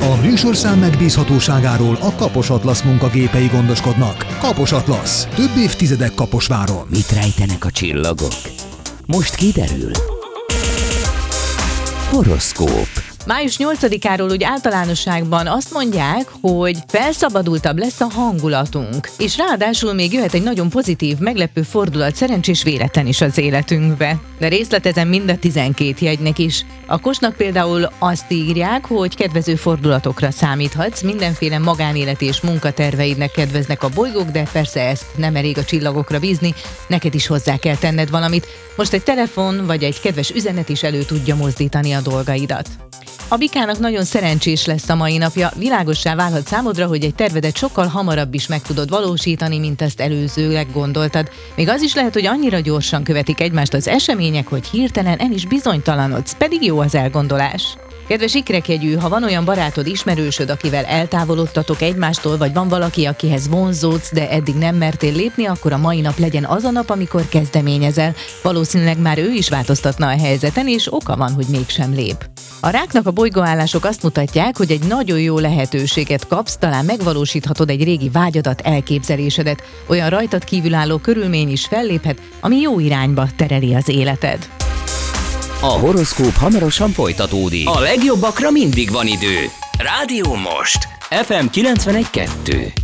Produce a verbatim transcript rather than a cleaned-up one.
A műsorszám megbízhatóságáról a Kapos Atlasz munkagépei gondoskodnak. Kapos Atlasz. Több évtizedek Kaposváron. Mit rejtenek a csillagok? Most kiderül. Horoszkóp. május nyolcadikáról úgy általánosságban azt mondják, hogy felszabadultabb lesz a hangulatunk, és ráadásul még jöhet egy nagyon pozitív, meglepő fordulat, szerencsés véletlen is az életünkbe. De részletezem mind a tizenkét jegynek is. A Kosnak például azt írják, hogy kedvező fordulatokra számíthatsz, mindenféle magánéleti és munkaterveidnek kedveznek a bolygók, de persze ezt nem elég a csillagokra bízni, neked is hozzá kell tenned valamit. Most egy telefon vagy egy kedves üzenet is elő tudja mozdítani a dolgaidat. A Bikának nagyon szerencsés lesz a mai napja, világossá válhat számodra, hogy egy tervedet sokkal hamarabb is meg tudod valósítani, mint ezt előzőleg gondoltad. Még az is lehet, hogy annyira gyorsan követik egymást az események, hogy hirtelen el is bizonytalanodsz, pedig jó az elgondolás. Kedves ikrekjegyű, ha van olyan barátod, ismerősöd, akivel eltávolodtatok egymástól, vagy van valaki, akihez vonzódsz, de eddig nem mertél lépni, akkor a mai nap legyen az a nap, amikor kezdeményezel. Valószínűleg már ő is változtatna a helyzeten, és oka van, hogy mégsem lép. A Ráknak a bolygóállások azt mutatják, hogy egy nagyon jó lehetőséget kapsz, talán megvalósíthatod egy régi vágyadat, elképzelésedet. Olyan rajtad kívülálló körülmény is felléphet, ami jó irányba tereli az életed. A horoszkóp hamarosan folytatódik. A legjobbakra mindig van idő. Rádió Most. ef em kilencvenegy kettő.